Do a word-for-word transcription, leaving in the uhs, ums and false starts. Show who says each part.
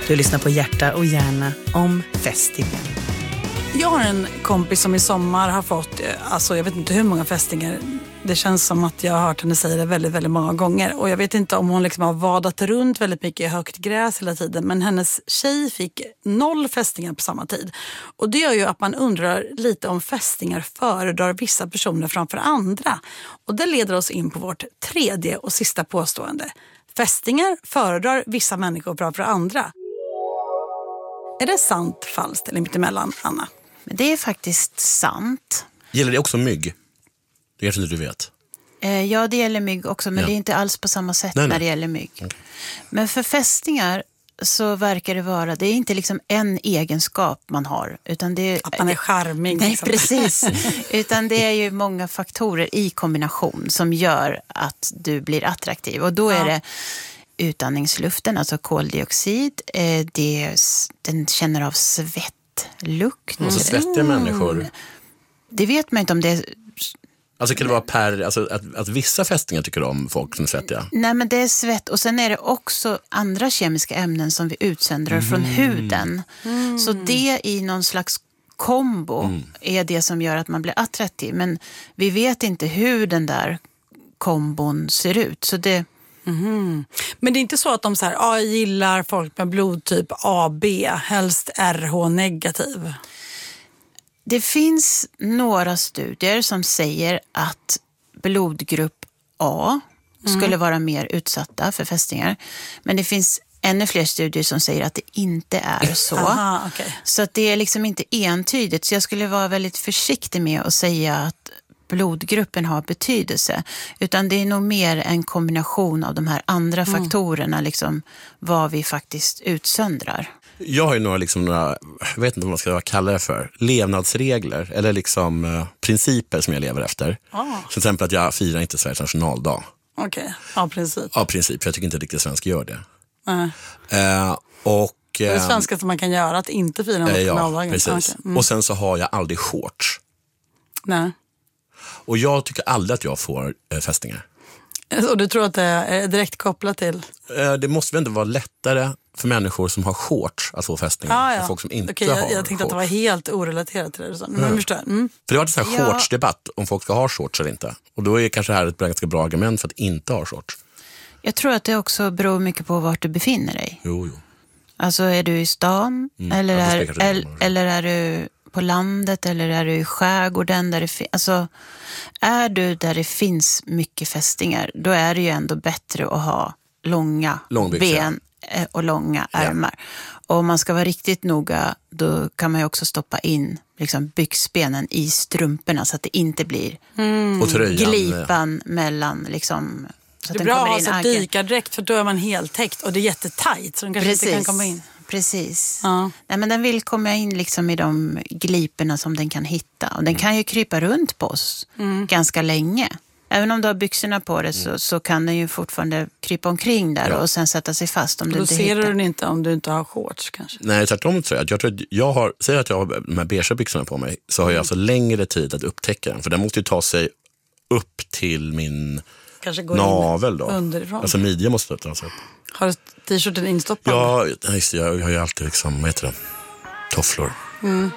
Speaker 1: Du lyssnar på Hjärta och hjärna om fästingar.
Speaker 2: Jag har en kompis som i sommar har fått, alltså jag vet inte hur många fästingar. Det känns som att jag har hört henne säga det väldigt, väldigt många gånger. Och jag vet inte om hon liksom har vadat runt väldigt mycket i högt gräs hela tiden. Men hennes tjej fick noll fästingar på samma tid. Och det gör ju att man undrar lite om fästingar föredrar vissa personer framför andra. Och det leder oss in på vårt tredje och sista påstående. Fästingar föredrar vissa människor framför andra. Är det sant, falskt eller mittemellan, Anna?
Speaker 3: Men det är faktiskt sant.
Speaker 4: Gäller det också mygg? Det kanske inte du vet.
Speaker 3: Eh, ja, det gäller mygg också, men
Speaker 4: Ja.
Speaker 3: det är inte alls på samma sätt
Speaker 4: Nej,
Speaker 3: när
Speaker 4: nej.
Speaker 3: det gäller mygg.
Speaker 4: Okay.
Speaker 3: Men för fästingar så verkar det vara, det är inte liksom en egenskap man har. Utan det är,
Speaker 2: Att man är charmig.
Speaker 3: Nej,
Speaker 2: liksom.
Speaker 3: precis. Utan det är ju många faktorer i kombination som gör att du blir attraktiv. Och då är
Speaker 2: Ja.
Speaker 3: det utandningsluften, alltså koldioxid. Eh, det är, den känner av svettlukt.
Speaker 4: Alltså svettiga människor.
Speaker 3: Det vet man inte om det är...
Speaker 4: Alltså kan det vara per, alltså att, att vissa fästingar tycker om folk som är svettiga?
Speaker 3: Nej, men det är svett och sen är det också andra kemiska ämnen som vi utsöndrar mm. från huden. Mm. Så det i någon slags kombo mm. är det som gör att man blir attraktiv. Men vi vet inte hur den där kombon ser ut. Så det...
Speaker 2: Mm. Men det är inte så att de så här, ah, gillar folk med blodtyp A B, helst R H-negativ?
Speaker 3: Det finns några studier som säger att blodgrupp A mm. skulle vara mer utsatta för fästingar. Men det finns ännu fler studier som säger att det inte är så.
Speaker 2: Aha, okay.
Speaker 3: Så att det är liksom inte entydigt. Så jag skulle vara väldigt försiktig med att säga att blodgruppen har betydelse. Utan det är nog mer en kombination av de här andra mm. faktorerna, liksom vad vi faktiskt utsöndrar.
Speaker 4: Jag har ju några, liksom, några, jag vet inte vad man ska kalla det för, levnadsregler eller liksom uh, principer som jag lever efter.
Speaker 2: Ah.
Speaker 4: Till exempel att jag firar inte Sveriges nationaldag.
Speaker 2: Okej, okay. ja princip.
Speaker 4: Ja, princip, för jag tycker inte riktigt svensk gör det.
Speaker 2: Uh.
Speaker 4: Uh, och,
Speaker 2: det är det svenska som man kan göra, att inte fira nationaldagen.
Speaker 4: Ja, precis. Okay. Mm. Och sen så har jag aldrig shorts.
Speaker 2: Nej.
Speaker 4: Och jag tycker aldrig att jag får äh, fästingar.
Speaker 2: Och du tror att det är direkt kopplat till?
Speaker 4: Uh, det måste väl inte vara lättare för människor som har shorts att få fästingar
Speaker 2: ah, ja.
Speaker 4: än folk som inte
Speaker 2: okay,
Speaker 4: har
Speaker 2: jag, jag tänkte
Speaker 4: shorts.
Speaker 2: att det var helt orelaterat till det. Så. Men
Speaker 4: mm.
Speaker 2: förstår. Mm.
Speaker 4: För det var en sån här
Speaker 3: ja.
Speaker 4: shortsdebatt om folk ska ha shorts eller inte. Och då är kanske det här ett ganska bra argument för att inte ha shorts.
Speaker 3: Jag tror att det också beror mycket på vart du befinner dig.
Speaker 4: Jo, jo.
Speaker 3: Alltså är du i stan mm. eller,
Speaker 4: ja,
Speaker 3: är, eller, eller är du på landet eller är du i skärgården där det finns, alltså är du där det finns mycket fästingar, då är det ju ändå bättre att ha långa ben och långa ärmar. Ja. Och om man ska vara riktigt noga, då kan man ju också stoppa in liksom byxbenen i strumporna så att det inte blir
Speaker 2: mm.
Speaker 4: och tröjan,
Speaker 3: glipan mellan liksom, så att
Speaker 2: det är
Speaker 3: den
Speaker 2: bra
Speaker 3: kommer
Speaker 2: att
Speaker 3: in
Speaker 2: ha så dykardräkt, för då är man helt täckt och det är jättetajt så den kanske
Speaker 3: precis,
Speaker 2: inte kan komma in.
Speaker 3: Precis.
Speaker 2: Ja.
Speaker 3: Nej, men den vill komma in liksom i de gliporna som den kan hitta. Och den kan ju krypa runt på oss mm. ganska länge. Även om du har byxorna på det så, så kan den ju fortfarande krypa omkring där ja. och sen sätta sig fast om
Speaker 2: och
Speaker 3: du
Speaker 2: då
Speaker 3: inte
Speaker 2: ser
Speaker 3: hittar.
Speaker 2: du den inte om du inte har shorts kanske.
Speaker 4: Nej, tvärtom tror jag. Jag tror att jag har, säger att jag har de här beige byxorna på mig, så har jag alltså längre tid att upptäcka den. För den måste ju ta sig upp till min navel då.
Speaker 2: Underifrån.
Speaker 4: Alltså midjan måste ta sig upp.
Speaker 2: Har du t-shirten instoppad?
Speaker 4: Ja, just det, jag, jag har ju alltid liksom, vad heter det? Tofflor.
Speaker 2: Mm.